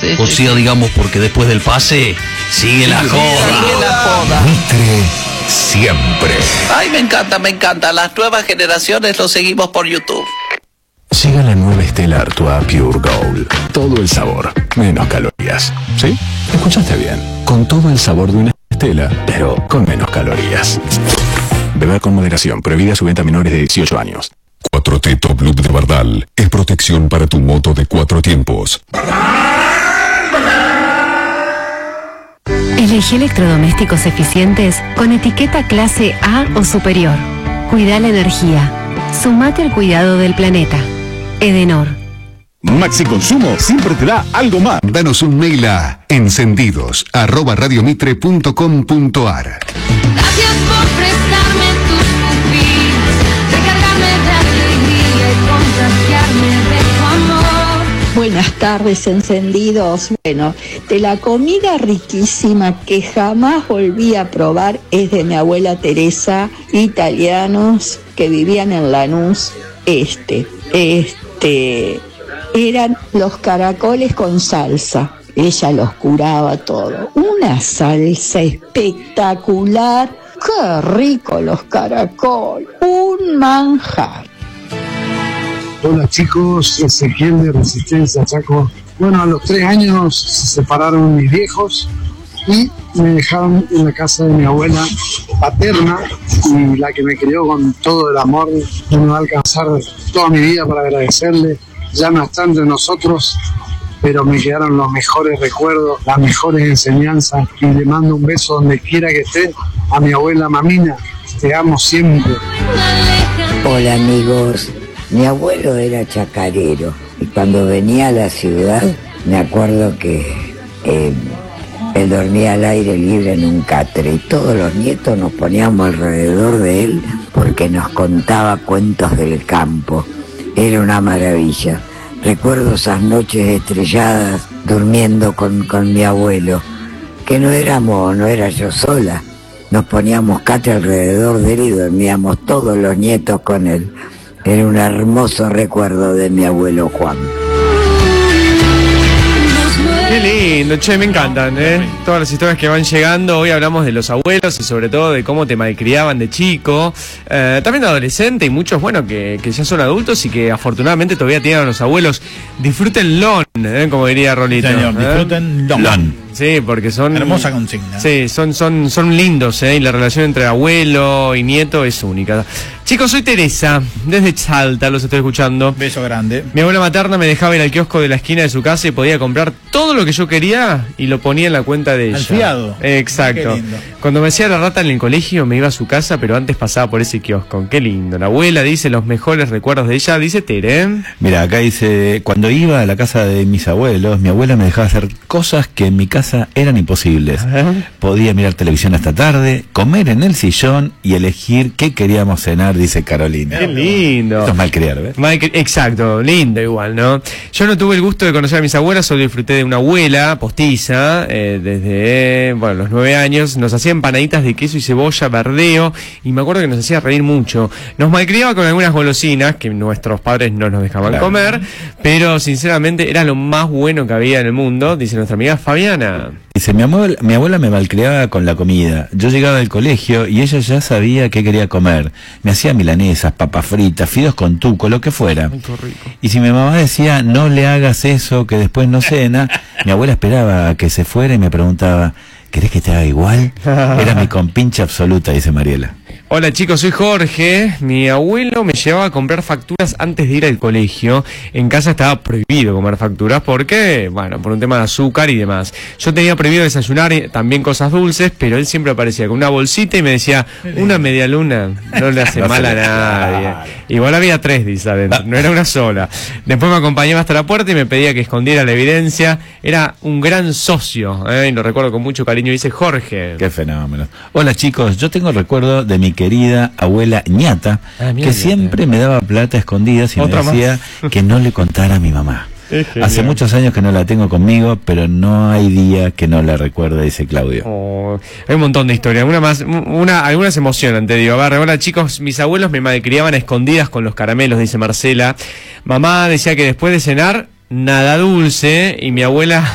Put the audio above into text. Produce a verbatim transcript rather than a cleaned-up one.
sí. O sea, digamos, porque después del pase, sigue la joda. Sigue la joda. Mitre siempre. Ay, me encanta, me encanta. Las nuevas generaciones lo seguimos por YouTube. Llega la nueva Stella Artois Pure Gold. Todo el sabor, menos calorías. ¿Sí? Escuchaste bien. Con todo el sabor de una Stella, pero con menos calorías. Beber con moderación. Prohibida su venta a menores de dieciocho años. cuatro T Top Loop de Bardal es protección para tu moto de cuatro tiempos. Elegí electrodomésticos eficientes con etiqueta clase A o superior. Cuida la energía. Sumate al cuidado del planeta. Edenor. Maxi Consumo siempre te da algo más. Danos un mail a encendidos arroba radiomitre punto com punto ar. Gracias por prestarme tus pupilas, recargarme de alegría y contagiarme de tu amor. Buenas tardes, encendidos. Bueno, de la comida riquísima que jamás volví a probar es de mi abuela Teresa, italianos que vivían en Lanús Este. Este, eran los caracoles con salsa. Ella los curaba todo. Una salsa espectacular. ¡Qué rico los caracoles! Un manjar. Hola chicos, Ezequiel de Resistencia Chaco. Bueno, a los tres años se separaron mis viejos y me dejaron en la casa de mi abuela paterna, y la que me crió con todo el amor. No me va a alcanzar toda mi vida para agradecerle. Ya no está entre nosotros, pero me quedaron los mejores recuerdos, las mejores enseñanzas, y le mando un beso donde quiera que esté a mi abuela Mamina. Te amo siempre. Hola amigos, mi abuelo era chacarero y cuando venía a la ciudad me acuerdo que eh, él dormía al aire libre en un catre y todos los nietos nos poníamos alrededor de él porque nos contaba cuentos del campo. Era una maravilla. Recuerdo esas noches estrelladas durmiendo con, con mi abuelo, que no éramos, no era yo sola. Nos poníamos catre alrededor de él y dormíamos todos los nietos con él. Era un hermoso recuerdo de mi abuelo Juan. Qué lindo, che, me encantan, ¿eh? Todas las historias que van llegando. Hoy hablamos de los abuelos y sobre todo de cómo te malcriaban de chico, eh, también de adolescente, y muchos, bueno, que, que ya son adultos y que afortunadamente todavía tienen a los abuelos. Disfrútenlo, ¿eh? Como diría Rolito. Señor, ¿eh? disfrútenlo. Sí, porque son... Hermosa consigna. Sí, son, son, son lindos, ¿eh? Y la relación entre abuelo y nieto es única. Chicos, soy Teresa, desde Salta, los estoy escuchando. Beso grande. Mi abuela materna me dejaba ir al kiosco de la esquina de su casa y podía comprar todo lo que yo quería y lo ponía en la cuenta de ella. Al fiado. Exacto. Qué lindo. Cuando me hacía la rata en el colegio me iba a su casa, pero antes pasaba por ese kiosco. Qué lindo. La abuela dice los mejores recuerdos de ella, dice Tere. Mira, acá dice, cuando iba a la casa de mis abuelos, mi abuela me dejaba hacer cosas que en mi casa eran imposibles. Ajá. Podía mirar televisión hasta tarde, comer en el sillón y elegir qué queríamos cenar, dice Carolina. Qué lindo. Esto es malcriar, ¿ves? Mal, exacto, lindo igual, ¿no? Yo no tuve el gusto de conocer a mis abuelas, solo disfruté de una abuela postiza, eh, desde, bueno, los nueve años. Nos hacía empanaditas de queso y cebolla, verdeo, y me acuerdo que nos hacía reír mucho. Nos malcriaba con algunas golosinas que nuestros padres no nos dejaban Claro. comer, pero sinceramente era lo más bueno que había en el mundo, dice nuestra amiga Fabiana. Dice, mi abuela, mi abuela me malcriaba con la comida. Yo llegaba del colegio y ella ya sabía qué quería comer. Me hacía milanesas, papas fritas, fideos con tuco, lo que fuera. Ay, qué rico. Y si mi mamá decía, no le hagas eso, que después no cena, mi abuela esperaba a que se fuera y me preguntaba, ¿querés que te haga igual? Era mi compincha absoluta, dice Mariela. Hola chicos, soy Jorge. Mi abuelo me llevaba a comprar facturas antes de ir al colegio. En casa estaba prohibido comer facturas porque, bueno, por un tema de azúcar y demás. Yo tenía prohibido desayunar y también cosas dulces, pero él siempre aparecía con una bolsita y me decía, una media luna no le hace No mal se a le- nadie. Igual había tres, dice adentro, no era una sola. Después me acompañaba hasta la puerta y me pedía que escondiera la evidencia. Era un gran socio, ¿eh? Y lo recuerdo con mucho cariño, dice Jorge. Qué fenómeno. Hola chicos, yo tengo el recuerdo de mi querida abuela ñata, Ah, mira, que ñata. siempre me daba plata a escondidas y me Otra más. decía que no le contara a mi mamá. Es genial. Hace muchos años que no la tengo conmigo, pero no hay día que no la recuerde, dice Claudio. Oh, hay un montón de historias, una más, una, algunas emocionan, te digo. A ver, hola chicos, mis abuelos me malcriaban a escondidas con los caramelos, dice Marcela. Mamá decía que después de cenar, nada dulce, y mi abuela